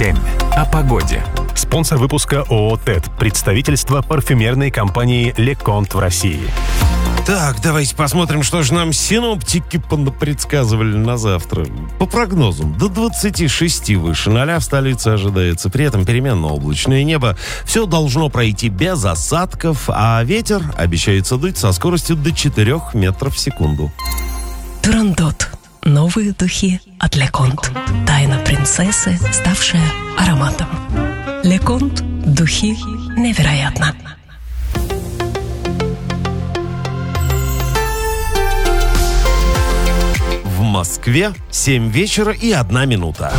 7. О погоде. Спонсор выпуска ООО «ТЭД», представительство парфюмерной компании «Леконт» в России. Так, давайте посмотрим, что же нам синоптики предсказывали на завтра. По прогнозам, до 26 выше 0 в столице ожидается. При этом переменно облачное небо. Все должно пройти без осадков, а ветер обещается дуть со скоростью до 4 метров в секунду. Турандот. Новые духи от Леконт. Тайна принцессы, ставшая ароматом. Леконт. Духи невероятно. В Москве 7 вечера и 1 минута.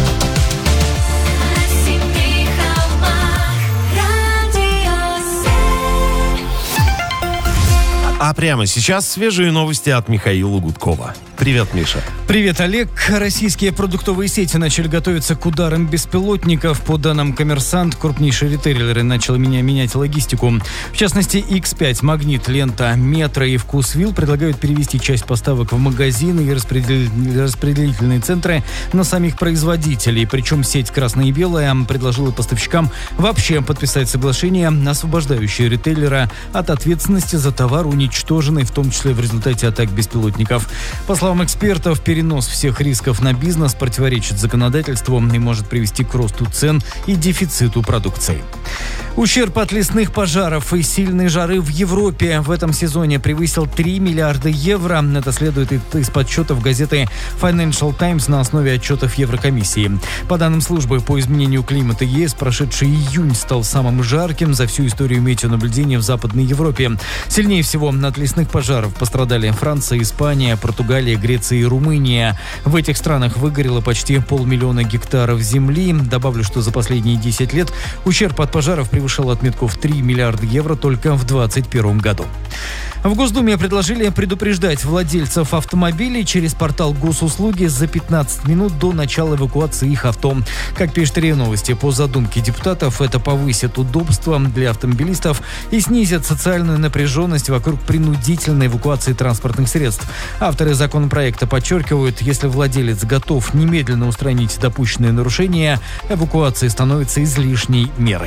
А прямо сейчас свежие новости от Михаила Гудкова. Привет, Миша. Привет, Олег. Российские продуктовые сети начали готовиться к ударам беспилотников. По данным «Коммерсант», крупнейшие ритейлеры начали менять логистику. В частности, X5, Магнит, Лента, Метро и Вкусвилл предлагают перевести часть поставок в магазины и распределительные центры на самих производителей. Причем сеть «Красное и белое» предложила поставщикам вообще подписать соглашение, освобождающее ритейлера от ответственности за товар, уничтоженный в том числе в результате атак беспилотников. По словам экспертов, перенос всех рисков на бизнес противоречит законодательству и может привести к росту цен и дефициту продукции. Ущерб от лесных пожаров и сильной жары в Европе в этом сезоне превысил 3 миллиарда евро. Это следует из подсчетов газеты Financial Times на основе отчетов Еврокомиссии. По данным службы по изменению климата ЕС, прошедший июнь стал самым жарким за всю историю метеонаблюдения в Западной Европе. Сильнее всего от лесных пожаров пострадали Франция, Испания, Португалия, Греция и Румыния. В этих странах выгорело почти 500 000 гектаров земли. Добавлю, что за последние 10 лет ущерб от пожаров превышал отметку в 3 миллиарда евро только в 2021 году. В Госдуме предложили предупреждать владельцев автомобилей через портал госуслуги за 15 минут до начала эвакуации их авто. Как пишет РИА Новости, по задумке депутатов, это повысит удобство для автомобилистов и снизит социальную напряженность вокруг принудительной эвакуации транспортных средств. Авторы законопроекта подчеркивают, если владелец готов немедленно устранить допущенные нарушения, эвакуация становится излишней мерой.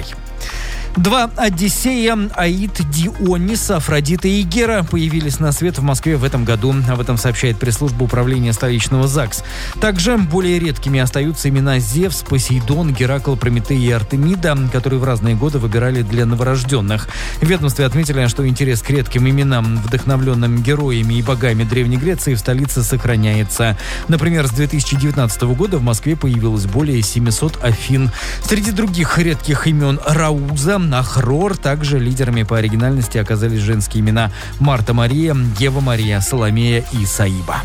2 Одиссея, Аид, Дионис, Афродита и Гера появились на свет в Москве в этом году. Об этом сообщает пресс-служба управления столичного ЗАГС. Также более редкими остаются имена Зевс, Посейдон, Геракл, Прометей и Артемида, которые в разные годы выбирали для новорожденных. В ведомстве отметили, что интерес к редким именам, вдохновленным героями и богами Древней Греции, в столице сохраняется. Например, с 2019 года в Москве появилось более 700 Афин. Среди других редких имен Рауза, Ахрор. Также лидерами по оригинальности оказались женские имена Марта Мария, Ева Мария, Соломея и Саиба.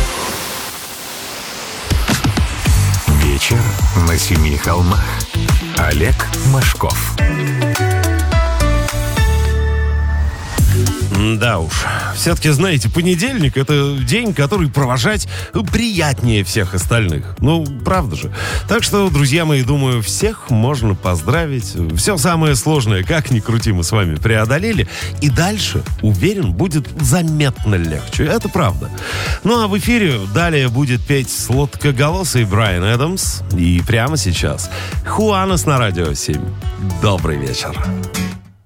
Вечер на 7 холмах. Олег Машков. Да уж, все-таки, знаете, понедельник — это день, который провожать приятнее всех остальных. Ну, правда же. Так что, друзья мои, думаю, всех можно поздравить. Все самое сложное, как ни крути, мы с вами преодолели. И дальше, уверен, будет заметно легче. Это правда. Ну, а в эфире далее будет петь сладкоголосый Брайан Эдамс. И прямо сейчас Хуанес на Радио 7. Добрый вечер.